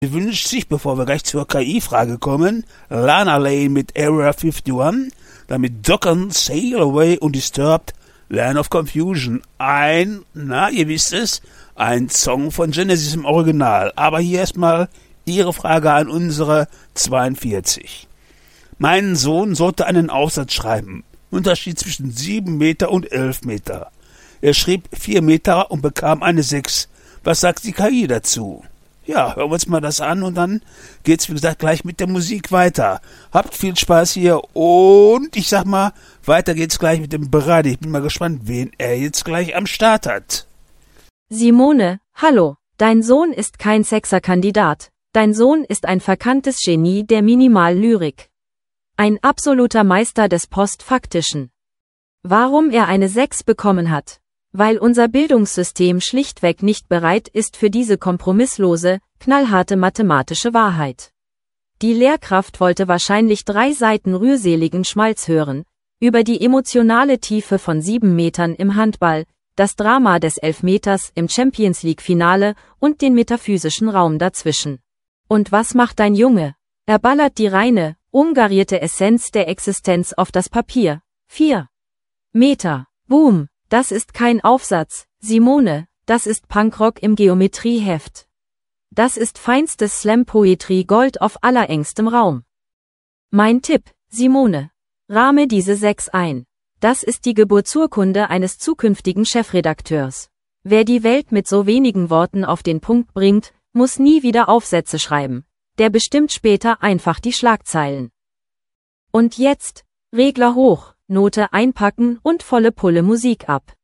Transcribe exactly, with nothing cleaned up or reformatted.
Sie wünscht sich, bevor wir gleich zur K I-Frage kommen, Lana Lane mit Area einundfünfzig, damit Dokken, Sail Away und Disturbed, Land of Confusion. Ein, na, ihr wisst es, ein Song von Genesis im Original. Aber hier erstmal Ihre Frage an unsere zweiundvierzig. Mein Sohn sollte einen Aufsatz schreiben. Unterschied zwischen sieben Meter und elf Meter. Er schrieb vier Meter und bekam eine sechs. Was sagt die K I dazu? Ja, hören wir uns mal das an und dann geht's, wie gesagt, gleich mit der Musik weiter. Habt viel Spaß hier und ich sag mal, weiter geht's gleich mit dem Bereit. Ich bin mal gespannt, wen er jetzt gleich am Start hat. Simone, hallo. Dein Sohn ist kein Sechser-Kandidat. Dein Sohn ist ein verkanntes Genie der Minimallyrik. Ein absoluter Meister des Postfaktischen. Warum er eine sechs bekommen hat? Weil unser Bildungssystem schlichtweg nicht bereit ist für diese kompromisslose, knallharte mathematische Wahrheit. Die Lehrkraft wollte wahrscheinlich drei Seiten rührseligen Schmalz hören, über die emotionale Tiefe von sieben Metern im Handball, das Drama des Elfmeters im Champions-League-Finale und den metaphysischen Raum dazwischen. Und was macht dein Junge? Er ballert die reine, ungarierte Essenz der Existenz auf das Papier. Vier Meter. Boom. Das ist kein Aufsatz, Simone, das ist Punkrock im Geometrieheft. Das ist feinstes Slam-Poetry Gold auf allerengstem Raum. Mein Tipp, Simone. Rahme diese sechs ein. Das ist die Geburtsurkunde eines zukünftigen Chefredakteurs. Wer die Welt mit so wenigen Worten auf den Punkt bringt, muss nie wieder Aufsätze schreiben. Der bestimmt später einfach die Schlagzeilen. Und jetzt, Regler hoch, Note einpacken und volle Pulle Musik ab.